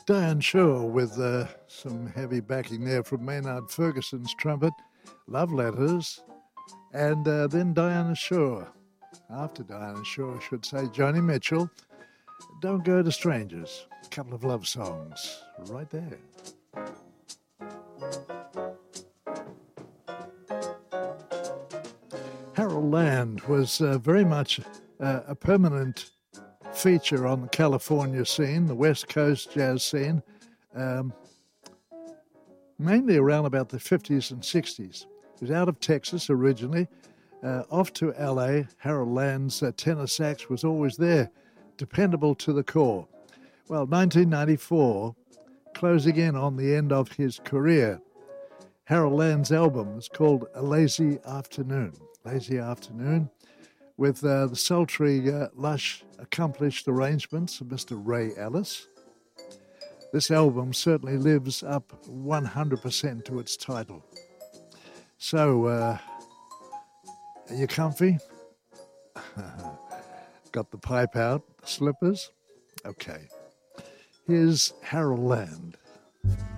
Diane Shore with some heavy backing there from Maynard Ferguson's trumpet, Love Letters, and then Diana Shore. After Diana Shore, I should say, Joni Mitchell, Don't Go to Strangers. A couple of love songs right there. Harold Land was very much a permanent feature on the California scene, the West Coast jazz scene, mainly around about the 50s and 60s. He was out of Texas originally, off to LA. Harold Land's tenor sax was always there, dependable to the core. Well, 1994, closing in on the end of his career, Harold Land's album is called A Lazy Afternoon. Lazy Afternoon, with the sultry, lush, accomplished arrangements of Mr. Ray Ellis. This album certainly lives up 100% to its title. So, are you comfy? Got the pipe out, the slippers? Okay. Here's Harold Land.